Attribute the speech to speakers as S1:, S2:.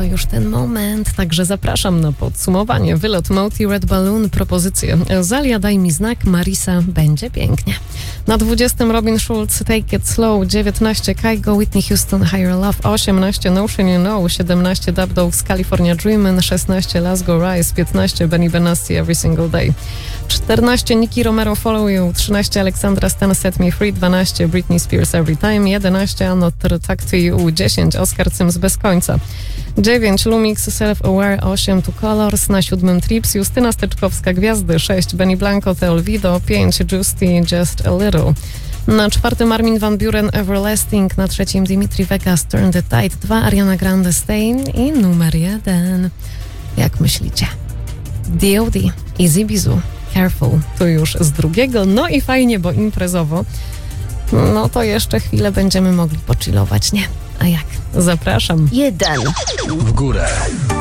S1: już ten moment, także zapraszam na podsumowanie. Wylot Moti, Red Balloon, propozycje Zalia, Daj mi znak, Marisa, Będzie pięknie. Na 20 Robin Schulz, Take It Slow, 19 Kygo, Whitney Houston, Higher Love, 18 Notion You Know, 17 Dub Dogs, California Dreamin', 16 Let's Go Rise, 15 Benny Benassi, Every Single Day, 14 Nicky Romero, Follow You, 13 Alexandra Stan, Set Me Free, 12 Britney Spears, Every Time, 11 Another Talk To You, 10 Oscar Sims, Bez końca, 9 Lumix, Self Aware, 8 Two Colors, na 7 Trips, Justyna Styczkowska, Gwiazdy, 6 Benny Blanco, Te Olvido, 5 Justy, Just a Little, na 4 Armin van Buuren, Everlasting, na 3 Dimitri Vegas, Turn the Tide, 2 Ariana Grande, Stain i numer 1. Jak myślicie? D.O.D. Easy Bizu, Careful, tu już z drugiego, no i fajnie, bo imprezowo, no to jeszcze chwilę będziemy mogli pochillować, nie? A jak? Zapraszam.
S2: 1
S3: w górę.